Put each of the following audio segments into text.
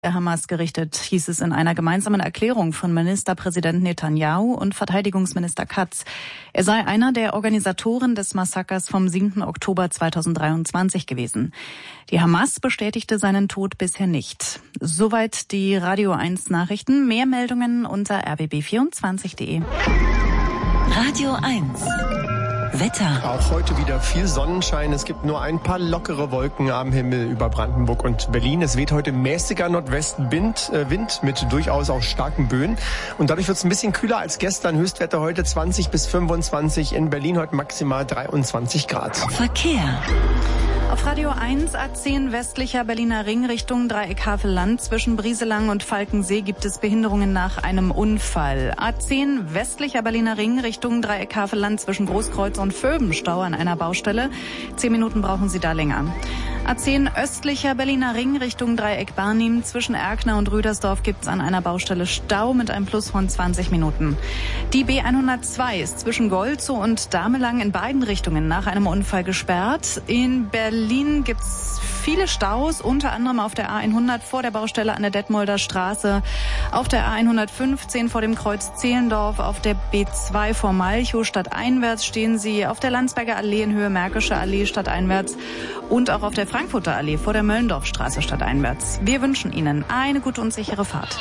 der Hamas gerichtet, hieß es in einer gemeinsamen Erklärung von Ministerpräsident Netanyahu und Verteidigungsminister Katz. Er sei einer der Organisatoren des Massakers vom 7. Oktober 2023 gewesen. Die Hamas bestätigte seinen Tod bisher nicht. Soweit die Radio 1 Nachrichten. Mehr Meldungen unter rbb24.de. Radio 1. Wetter. Auch heute wieder viel Sonnenschein. Es gibt nur ein paar lockere Wolken am Himmel über Brandenburg und Berlin. Es weht heute mäßiger Nordwestenwind mit durchaus auch starken Böen. Und dadurch wird es ein bisschen kühler als gestern. Höchstwerte heute 20 bis 25. In Berlin heute maximal 23 Grad. Verkehr. Auf Radio 1 A10 westlicher Berliner Ring Richtung Dreieck Havelland zwischen Brieselang und Falkensee gibt es Behinderungen nach einem Unfall. A10 westlicher Berliner Ring Richtung Dreieck Havelland zwischen Großkreuz und Vöbenstau an einer Baustelle. 10 Minuten brauchen Sie da länger. A10 östlicher Berliner Ring Richtung Dreieck Barnim zwischen Erkner und Rüdersdorf gibt es an einer Baustelle Stau mit einem Plus von 20 Minuten. Die B102 ist zwischen Golzow und Damelang in beiden Richtungen nach einem Unfall gesperrt. In Berlin gibt es viele Staus, unter anderem auf der A100 vor der Baustelle an der Detmolder Straße, auf der A115 vor dem Kreuz Zehlendorf, auf der B2 vor Malchow stadteinwärts stehen Sie, auf der Landsberger Allee in Höhe Märkische Allee stadteinwärts und auch auf der Frankfurter Allee vor der Möllendorfstraße stadteinwärts. Wir wünschen Ihnen eine gute und sichere Fahrt.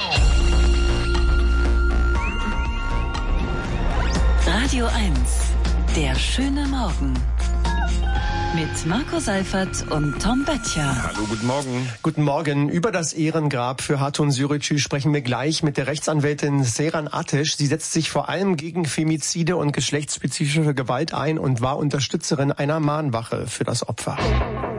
Radio 1. Der schöne Morgen. Mit Marco Seifert und Tom Böttcher. Hallo, guten Morgen. Guten Morgen. Über das Ehrengrab für Hatun Sürücü sprechen wir gleich mit der Rechtsanwältin Seyran Ateş. Sie setzt sich vor allem gegen Femizide und geschlechtsspezifische Gewalt ein und war Unterstützerin einer Mahnwache für das Opfer.